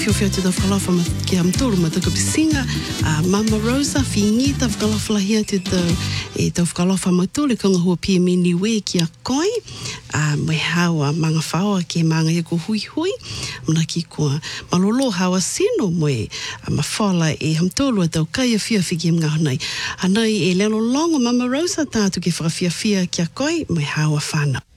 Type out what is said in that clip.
Fio te whakalafa ki am tōru ma tuka pisinga, Mama Rosa, whingi ta whakalafa lahia te te whakalafa mautole ka ngahua pia mini we ki a koi, mai hawa manga whaoa ke manga e ko hui hui, mna ki kua malolo hawa sino moe mawhala e ham tōru a tau kai a fia whiki mga hanai. Hanai e lelo longo Mama Rosa tātu ke whakawhia ki a koi, mai hawa whana.